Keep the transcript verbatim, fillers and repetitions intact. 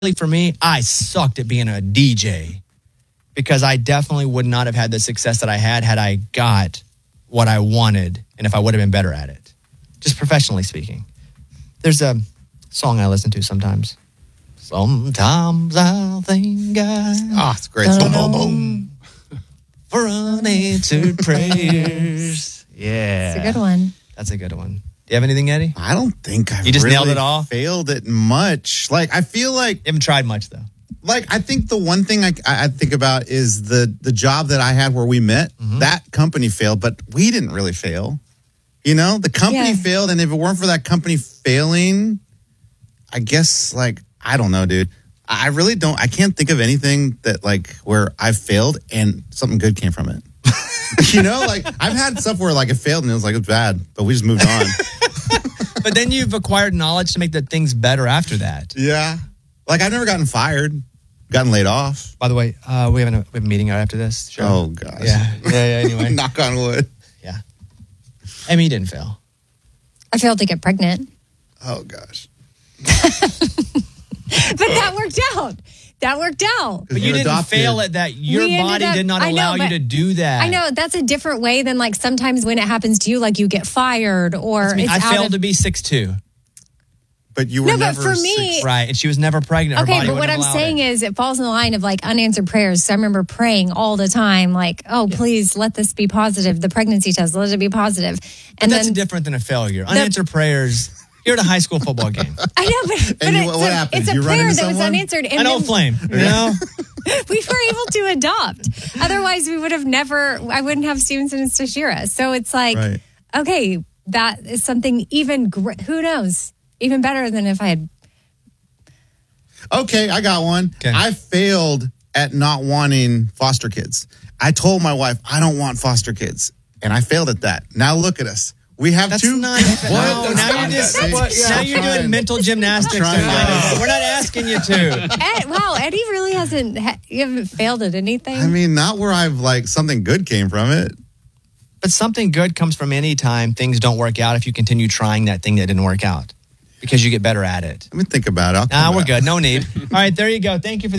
for me, I sucked at being a D J because I definitely would not have had the success that I had had I got what I wanted and if I would have been better at it, just professionally speaking. There's a song I listen to sometimes. Sometimes I'll think I... Oh, it's a great song. Boom, boom, boom. For unanswered prayers. Yeah. It's a good one. That's a good one. Do you have anything, Eddie? I don't think I've You just really nailed it all? failed it much. Like, I feel like... You haven't tried much, though. Like, I think the one thing I, I think about is the, the job that I had where we met. Mm-hmm. That company failed, but we didn't really fail. You know? The company yeah. failed, and if it weren't for that company failing, I guess, like, I don't know, dude. I really don't... I can't think of anything that, like, where I failed and something good came from it. You know? Like, I've had stuff where, like, it failed, and it was like, it's bad, but we just moved on. But then you've acquired knowledge to make the things better after that. Yeah. Like, I've never gotten fired, gotten laid off. By the way, uh, we, have a, we have a meeting after this. Sure. Oh, gosh. Yeah, yeah, yeah, anyway. Knock on wood. Yeah. Amy, you didn't fail. I failed to get pregnant. Oh, gosh. But that worked out. That worked out. But you didn't adopted. fail at that. Your we body up, did not allow know, you to do that. I know. That's a different way than like sometimes when it happens to you, like you get fired or it's I out failed of, to be six two. But you were no, never but for me, six, right? And she was never pregnant. Her okay, body but what I'm saying it. is, it falls in the line of like unanswered prayers. So I remember praying all the time, like, "Oh, yeah. please let this be positive. The pregnancy test, let it be positive." But and that's then, different than a failure. Unanswered the, prayers. You're at a high school football game. I know, but, but and you, it's, what a, happens? it's a you prayer that someone? was unanswered. And An old flame, you know. We were able to adopt. Otherwise, we would have never. I wouldn't have Stevenson and Stashira. So it's like, right. okay, that is something even. Gr- who knows? Even better than if I had. Okay, I got one. Okay. I failed at not wanting foster kids. I told my wife I don't want foster kids, and I failed at that. Now look at us. We have That's two. Not, what? No, now you're just what, yeah, now you're doing mental gymnastics. We're not asking you to. Ed, wow, Eddie really hasn't. You haven't failed at anything. I mean, not where I've like something good came from it. But something good comes from any time things don't work out if you continue trying that thing that didn't work out because you get better at it. Let me think about it. Nah, we're good. No need. All right, there you go. Thank you for the